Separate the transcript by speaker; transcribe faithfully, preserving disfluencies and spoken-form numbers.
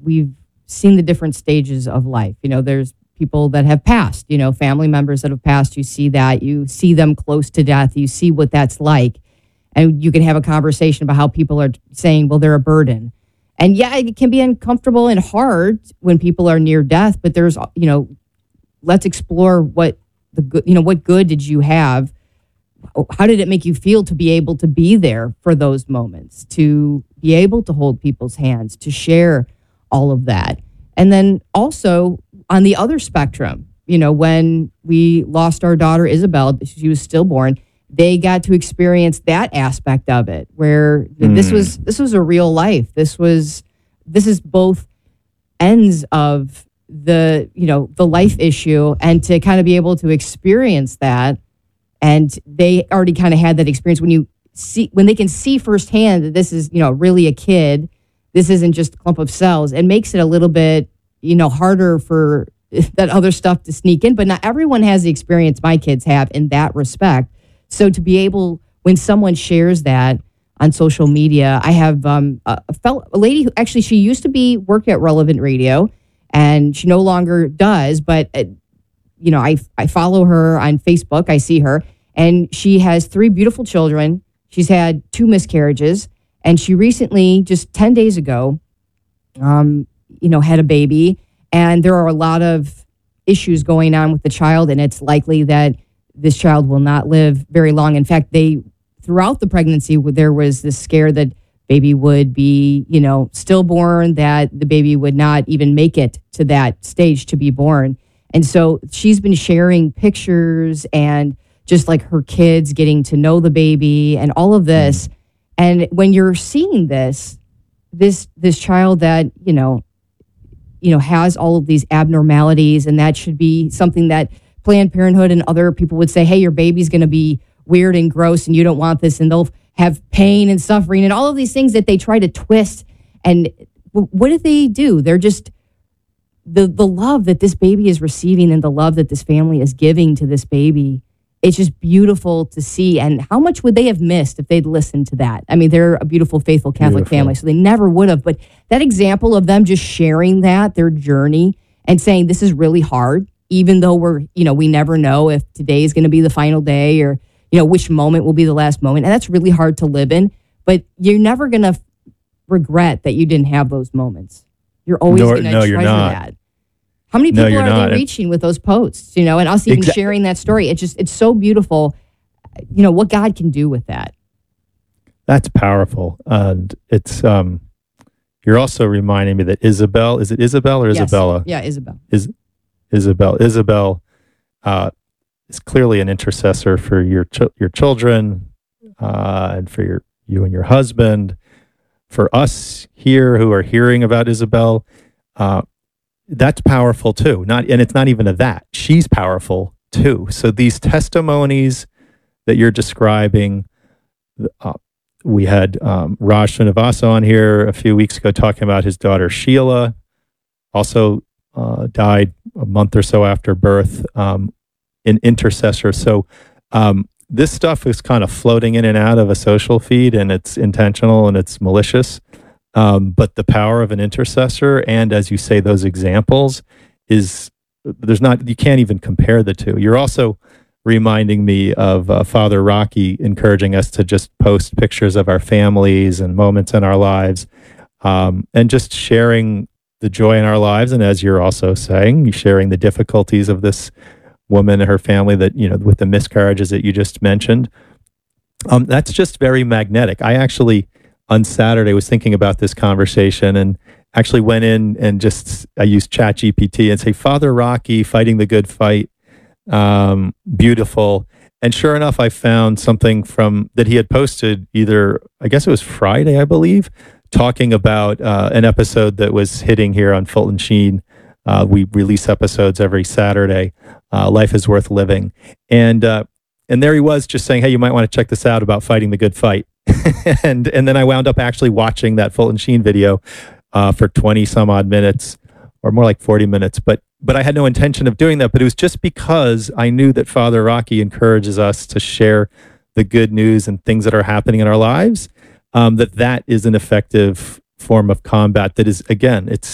Speaker 1: we've seen the different stages of life. You know, there's people that have passed, you know, family members that have passed. You see that, you see them close to death, you see what that's like. And you can have a conversation about how people are saying, well, they're a burden. And yeah, it can be uncomfortable and hard when people are near death, but there's, you know, let's explore what the good, you know, what good did you have? How did it make you feel to be able to be there for those moments, to be able to hold people's hands, to share all of that? And then also on the other spectrum, you know, when we lost our daughter, Isabel, she was stillborn, they got to experience that aspect of it where mm. this was, this was a real life. This was, this is both ends of the, you know, the life issue, and to kind of be able to experience that. And they already kind of had that experience when you see, when they can see firsthand that this is, you know, really a kid, this isn't just a clump of cells. It makes it a little bit, you know, harder for that other stuff to sneak in. But not everyone has the experience my kids have in that respect. So to be able, when someone shares that on social media, I have um, a, a, fellow, a lady who actually, she used to be work at Relevant Radio, and she no longer does, but uh, you know, I I follow her on Facebook. I see her, and she has three beautiful children. She's had two miscarriages, and she recently, just ten days ago, um, you know, had a baby. And there are a lot of issues going on with the child, and it's likely that this child will not live very long. In fact, they throughout the pregnancy, there was this scare that baby would be, you know, stillborn, that the baby would not even make it to that stage to be born. And so she's been sharing pictures and just like her kids getting to know the baby and all of this. And when you're seeing this, this this child that, you know, you know, has all of these abnormalities, and that should be something that Planned Parenthood and other people would say, hey, your baby's going to be weird and gross and you don't want this, and they'll have pain and suffering and all of these things that they try to twist. And what do they do? They're just, the the love that this baby is receiving and the love that this family is giving to this baby, it's just beautiful to see. And how much would they have missed if they'd listened to that? I mean, they're a beautiful, faithful Catholic beautiful. family, so they never would have. But that example of them just sharing that, their journey, and saying this is really hard, even though we're, you know, we never know if today is going to be the final day, or, you know, which moment will be the last moment. And that's really hard to live in. But you're never going to f- regret that you didn't have those moments. You're always
Speaker 2: no,
Speaker 1: going to
Speaker 2: no,
Speaker 1: treasure that. How many people
Speaker 2: no,
Speaker 1: are
Speaker 2: not.
Speaker 1: they reaching with those posts, you know, and us even Exa- sharing that story? It's just, it's so beautiful, you know, what God can do with that.
Speaker 2: That's powerful. And it's, um, you're also reminding me that Isabel, is it Isabel or
Speaker 1: yes.
Speaker 2: Isabella?
Speaker 1: Yeah, Isabel.
Speaker 2: Is Isabel. Isabel uh, is clearly an intercessor for your ch- your children uh, and for your you and your husband. For us here who are hearing about Isabel, uh, that's powerful too. Not, and it's not even a that. She's powerful too. So these testimonies that you're describing, uh, we had um, Raj Srinivasa on here a few weeks ago talking about his daughter Sheila, also uh, died a month or so after birth, um, an intercessor. So um, this stuff is kind of floating in and out of a social feed, and it's intentional and it's malicious. Um, but the power of an intercessor, and as you say, those examples, is there's not, you can't even compare the two. You're also reminding me of uh, Father Rocky encouraging us to just post pictures of our families and moments in our lives, um, and just sharing the joy in our lives. And as you're also saying, sharing the difficulties of this woman and her family, that, you know, with the miscarriages that you just mentioned. Um, that's just very magnetic. I actually, on Saturday, was thinking about this conversation and actually went in and just, I used ChatGPT and say, Father Rocky, fighting the good fight, um, beautiful. And sure enough, I found something from that he had posted either, I guess it was Friday, I believe, talking about uh, an episode that was hitting here on Fulton Sheen. Uh, we release episodes every Saturday. Uh, Life is Worth Living. And uh, and there he was just saying, hey, you might want to check this out about fighting the good fight. and and then I wound up actually watching that Fulton Sheen video uh, for twenty some odd minutes, or more like forty minutes. But but I had no intention of doing that. But it was just because I knew that Father Rocky encourages us to share the good news and things that are happening in our lives, um, that that is an effective form of combat that is, again, it's